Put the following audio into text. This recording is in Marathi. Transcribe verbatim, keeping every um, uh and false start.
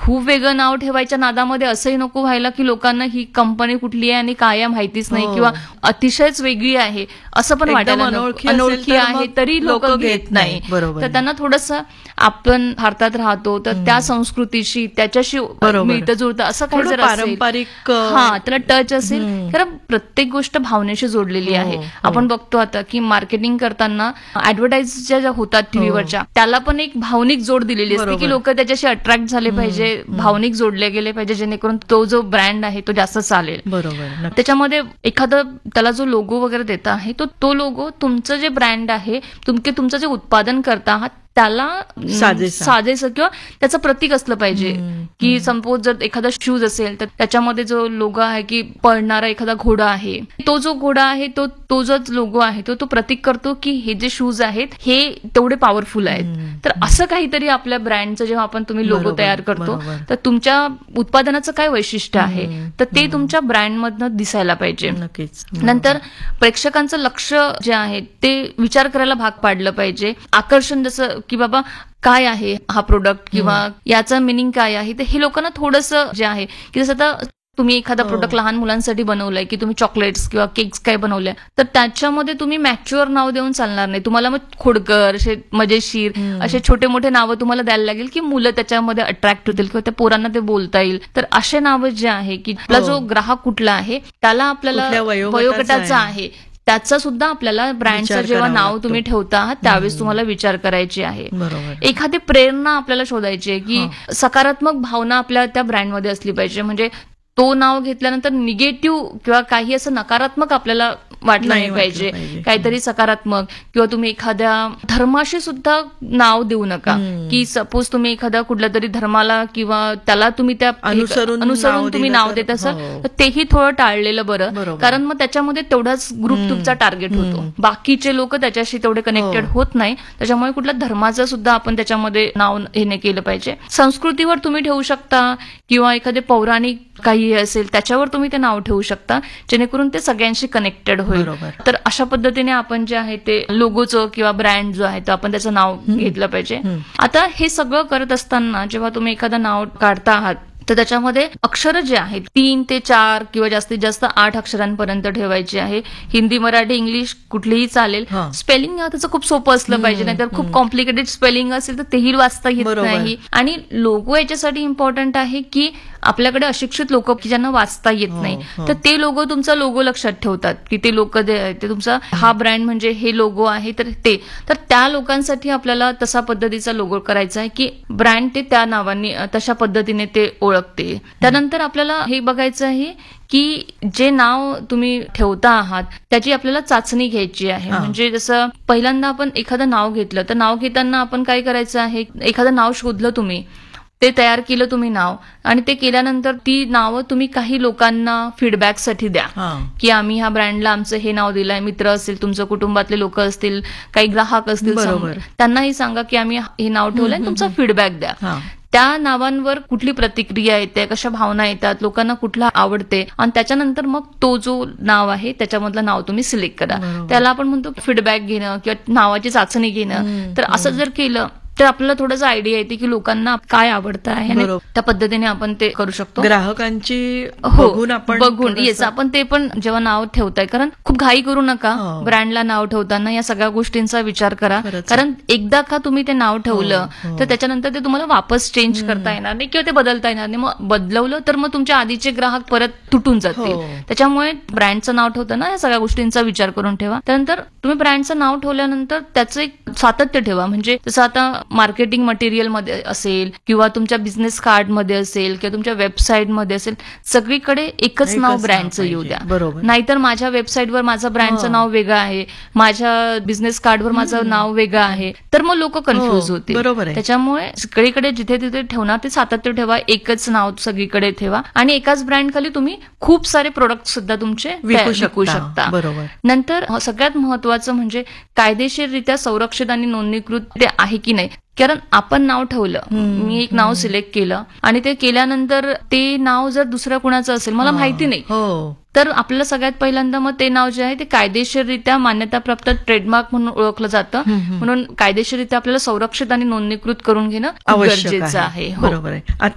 खूप वेगळं नाव ठेवायच्या नादामध्ये असंही नको व्हायला की लोकांना ही कंपनी कुठली आहे आणि काय आहे माहितीच नाही, हो. किंवा अतिशयच वेगळी आहे असं पण एकदम वाटायला नको. अनोळखी असेल अनोळखी तर आहे मग तरी लोक लोकं घेत घेत नाही. नाही. बरोबर तर आहे. त्यांना थोडंसं आपण भारतात राहतो तर त्या संस्कृतीशी त्याच्याशी बरोबर. मिळतं जुळतं असं काही थोडं जर असेल, पारंपरिक अ, हा त्याला टच असेल, हम्म. कारण प्रत्येक गोष्ट भावनेशी जोडलेली हो, आहे. हो. आपण बघतो आता की मार्केटिंग करताना ऍडव्हर्टाईजच्या ज्या होतात टीव्हीवरच्या त्याला पण एक भावनिक जोड दिलेली असते बरोबर. की लोक त्याच्याशी अट्रॅक्ट झाले पाहिजे, भावनिक जोडले गेले पाहिजे, जेणेकरून तो जो ब्रँड आहे तो जास्त चालेल. बरोबर नक्की. त्याच्यामध्ये एखादं त्याला जो लोगो वगैरे देता आहे तो तो लोगो तुमचं जे ब्रँड आहे, तुमचे तुमचं जे उत्पादन करता आहात त्याला अं, साजेसा. साजेसं किंवा त्याचं प्रतीक असलं पाहिजे. की सपोज जर एखादा शूज असेल तर त्याच्यामध्ये जो लोगो आहे की पळणारा एखादा घोडा आहे, तो जो घोडा आहे तो तो जो लोगो आहे तो तो प्रतीक करतो की हे जे शूज आहेत हे तेवढे पॉवरफुल आहेत. तर असं काहीतरी आपल्या ब्रँडचं जेव्हा आपण तुम्ही लोगो बरोबर, तयार करतो बरोबर. तर तुमच्या उत्पादनाचं काय वैशिष्ट्य आहे तर ते तुमच्या ब्रँडमधनं दिसायला पाहिजे. नक्कीच. नंतर प्रेक्षकांचं लक्ष जे आहे ते विचार करायला भाग पाडलं पाहिजे. आकर्षण जसं की बाबा काय आहे हा प्रोडक्ट किंवा याचं मिनिंग काय आहे, तर हे लोकांना थोडंसं जे आहे की जसं आता तुम्ही एखादा हो. प्रोडक्ट लहान मुलांसाठी बनवलाय की तुम्ही चॉकलेट्स किंवा केक्स काय बनवले तर त्याच्यामध्ये तुम्ही मॅच्युअर नाव देऊन चालणार नाही. तुम्हाला मग खोडकर असे मजेशीर असे छोटे मोठे नावं तुम्हाला द्यायला लागेल की मुलं त्याच्यामध्ये अट्रॅक्ट होतील किंवा त्या पोरांना ते बोलता येईल. तर असे नावं जे आहे की आपला हो. जो ग्राहक कुठला आहे त्याला आपल्याला कुठल्या वयोगटाचा वयोगटाचा आहे. आहे त्याचा सुद्धा आपल्याला ब्रँडचं विचार जेव्हा करावा नाव लागतो. तुम्ही ठेवता आहात त्यावेळेस तुम्हाला विचार करायची आहे. बरोबर. एखादी प्रेरणा आपल्याला शोधायची आहे की सकारात्मक भावना आपल्या त्या ब्रँडमध्ये असली पाहिजे. म्हणजे तो नाव घेतल्यानंतर निगेटिव्ह किंवा काही असं नकारात्मक आपल्याला वाटलं नाही नाही वाटलं पाहिजे. पाहिजे. काहीतरी सकारात्मक, किंवा तुम्ही एखाद्या धर्माशी सुद्धा नाव देऊ नका. की सपोज तुम्ही एखाद्या कुठल्या तरी धर्माला किंवा त्याला तुम्ही त्या अनुसरून नाव अनुसरून तुम्ही दिलं नाव तर- देत असाल हो. तर तेही थोडं टाळलेलं बरं. बरोबर. कारण मग त्याच्यामध्ये तेवढाच ग्रुप तुमचा टार्गेट होतो, बाकीचे लोक त्याच्याशी तेवढे कनेक्टेड हो. होत नाही. त्याच्यामुळे कुठल्या धर्माचं सुद्धा आपण त्याच्यामध्ये नाव हे नाही केलं पाहिजे. संस्कृतीवर तुम्ही ठेवू शकता किंवा एखादे पौराणिक काही असेल त्याच्यावर तुम्ही ते नाव ठेवू शकता, जेणेकरून ते सगळ्यांशी कनेक्टेड होईल. बरोबर. तर अशा पद्धतीने आपण जे आहे ते लोगोचं किंवा ब्रँड जो आहे तो आपण त्याचं नाव घेतलं पाहिजे. आता हे सगळं करत असताना जेव्हा तुम्ही एखादं नाव काढता आहात तर त्याच्यामध्ये अक्षरं जे आहेत तीन ते चार किंवा जास्तीत जास्त आठ अक्षरांपर्यंत ठेवायची आहे. हिंदी, मराठी, इंग्लिश कुठलीही चालेल. हा. स्पेलिंग त्याचं खूप सोपं असलं पाहिजे, नाहीतर खूप कॉम्प्लिकेटेड स्पेलिंग असेल तर तेही वाचता येत बरोबर. नाही. आणि लोगो याच्यासाठी इम्पॉर्टंट आहे की आपल्याकडे अशिक्षित लोक की ज्यांना वाचता येत हो, नाही हो. तर ते लोगो तुमचा लोगो लक्षात ठेवतात की ते लोक ते तुमचा हा ब्रँड म्हणजे हे लोगो आहे तर ते तर त्या लोकांसाठी आपल्याला तसा पद्धतीचा लोगो करायचा आहे की ब्रँड ते त्या नावाने तशा पद्धतीने ते ओळखते. त्यानंतर आपल्याला हे बघायचं आहे की जे नाव तुम्ही ठेवता आहात त्याची आपल्याला चाचणी घ्यायची आहे. हा. म्हणजे जसं पहिल्यांदा आपण एखादं नाव घेतलं तर नाव घेताना आपण काय करायचं आहे, एखादं नाव शोधलं तुम्ही, ते तयार केलं तुम्ही नाव, आणि ते केल्यानंतर ती नावं तुम्ही काही लोकांना फीडबॅकसाठी द्या हा. की आम्ही ह्या ब्रँडला आमचं हे नाव दिलंय. मित्र असतील, तुमचं कुटुंबातले लोक असतील, काही ग्राहक असतील, बरोबर. सम- त्यांनाही सांगा की आम्ही हे नाव ठेवलंय आणि तुमचा फीडबॅक द्या. हा. त्या नावांवर कुठली प्रतिक्रिया येते, कशा भावना येतात, लोकांना कुठला आवडते, आणि त्याच्यानंतर मग तो जो नाव आहे त्याच्यामधलं नाव तुम्ही सिलेक्ट करा. बरोबर. त्याला आपण म्हणतो फीडबॅक घेणं किंवा नावाची चाचणी घेणं. तर असं जर केलं तर आपल्याला थोडंसं आयडिया येते की लोकांना काय आवडतं आहे आणि बरोबर. त्या पद्धतीने आपण ते करू शकतो. ग्राहकांची हो, बघून आपण बघून थोडंसं- येस आपण ते पण जेव्हा नाव ठेवताय, कारण खूप घाई करू नका. हो. ब्रँडला नाव ठेवताना या सगळ्या गोष्टींचा विचार करा. खरंच. कारण एकदा का तुम्ही ते नाव ठेवलं हो, हो. तर त्याच्यानंतर ते तुम्हाला वापस चेंज करता येणार नाही किंवा ते बदलता येणार नाही. मग बदलवलं तर मग तुमच्या आधीचे ग्राहक परत तुटून जातील. हो. त्याच्यामुळे ब्रँडचं नाव ठेवताना या सगळ्या गोष्टींचा विचार करून ठेवा. त्यानंतर तुम्ही ब्रँडचं नाव ठेवल्यानंतर त्याचं एक सातत्य ठेवा. म्हणजे जसं आता मार्केटिंग मटेरियल मध्ये असेल किंवा तुमच्या बिझनेस कार्ड मध्ये असेल किंवा तुमच्या वेबसाईट मध्ये असेल, सगळीकडे एकच एकच नाव नाव ब्रँडचं येऊ पाहिजे. द्या. बरोबर. नाहीतर माझ्या वेबसाईटवर माझं ब्रँडचं हो. नाव वेगळं आहे, माझ्या बिझनेस कार्डवर माझं नाव वेगळं आहे, तर मग लोक कन्फ्युज हो, होतील. बरोबर आहे. त्याच्यामुळे सगळीकडे जिथे तिथे ठेवणार ते सातत्य ठेवा. एकच नाव सगळीकडे ठेवा आणि एकाच ब्रँड खाली तुम्ही खूप सारे प्रोडक्ट सुद्धा तुमचे विकू विकू शकता. शकता. बरोबर. नंतर सगळ्यात महत्वाचं म्हणजे कायदेशीररित्या संरक्षित आणि नोंदणीकृत ते आहे की नाही. कारण आपण नाव ठेवलं, मी एक नाव सिलेक्ट केलं आणि ते केल्यानंतर ते नाव जर दुसऱ्या कुणाचं असेल, मला माहिती नाही, हो. तर आपल्याला सगळ्यात पहिल्यांदा मग ते नाव जे आहे ते कायदेशीररित्या मान्यताप्राप्त ट्रेडमार्क म्हणून ओळखलं जातं. म्हणून कायदेशीररित्या आपल्याला संरक्षित आणि नोंदणीकृत करून घेणं खूप आवश्यक गरजेचं आहे. हो. बरोबर आहे.